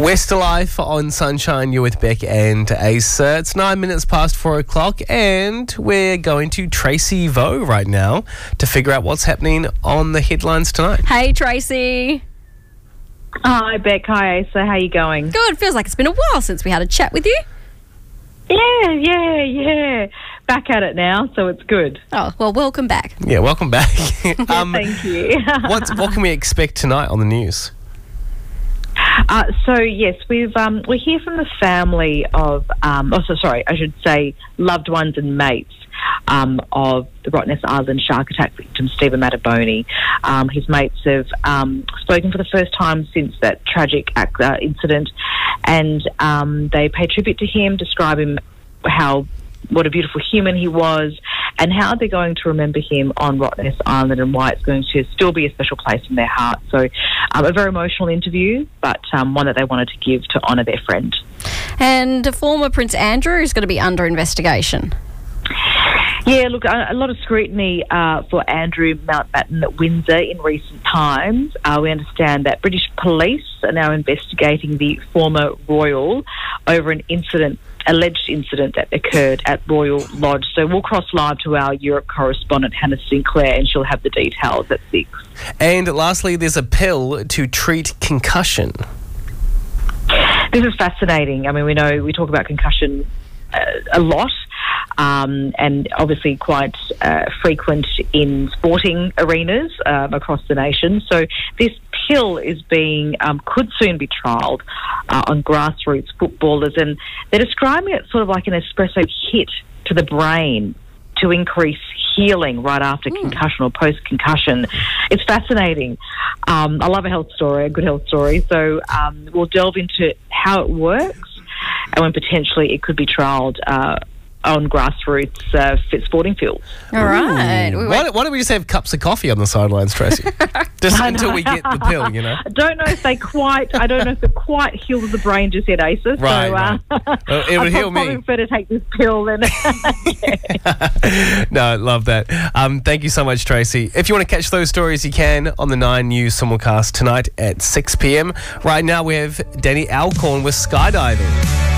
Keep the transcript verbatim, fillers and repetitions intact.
We're still live on Sunshine. You're with Beck and Asa. It's nine minutes past four o'clock, and we're going to Tracy Vo right now to figure out what's happening on the headlines tonight. Hey, Tracy. Hi, Beck. Hi, Asa. How you going? Good. Feels like it's been a while since we had a chat with you. Yeah, yeah, yeah. Back at it now, so it's good. Oh, well, welcome back. Yeah, welcome back. um, Thank you. what's, what can we expect tonight on the news? Uh, so yes, we've um, we hear from the family of, um, oh, so sorry, I should say loved ones and mates um, of the Rottnest Island shark attack victim Stephen Mataboni. Um, his mates have um, spoken for the first time since that tragic act, uh, incident, and um, they pay tribute to him, describe him how what a beautiful human he was, and how they're going to remember him on Rottnest Island and why it's going to still be a special place in their heart. So um, a very emotional interview, but um, one that they wanted to give to honour their friend. And former Prince Andrew is going to be under investigation. Yeah, look, a, a lot of scrutiny uh, for Andrew Mountbatten at Windsor in recent times. Uh, we understand that British police are now investigating the former royal over an incident, alleged incident that occurred at Royal Lodge. So we'll cross live to our Europe correspondent, Hannah Sinclair, and she'll have the details at six. And lastly, there's a pill to treat concussion. This is fascinating. I mean, we know we talk about concussion uh, a lot. Um, and obviously quite uh, frequent in sporting arenas um, across the nation. So this pill is being, um, could soon be trialled uh, on grassroots footballers, and they're describing it sort of like an espresso hit to the brain to increase healing right after mm. concussion or post-concussion. It's fascinating. Um, I love a health story, a good health story. So um, we'll delve into how it works and when potentially it could be trialled uh, on grassroots uh, sporting fields. All right. We Why, why don't we just have cups of coffee on the sidelines, Tracy? Just until we get the pill, you know. I don't know if they quite. I don't know if it quite heals the brain just yet, Asa. Right. So, right. Uh, Well, it would I'd heal probably me. prefer to take this pill than. No, I love that. Um, thank you so much, Tracy. If you want to catch those stories, you can on the Nine News simulcast tonight at six p.m. Right now, we have Danny Alcorn with skydiving.